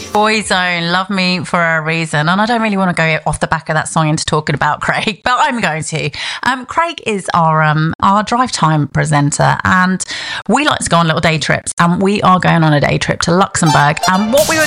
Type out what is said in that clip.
Boyzone, Love Me for a Reason. And I don't really want to go off the back of that song into talking about Craig, but I'm going to. Craig is our drive time presenter, and we like to go on little day trips, and we are going on a day trip to Luxembourg. And what we were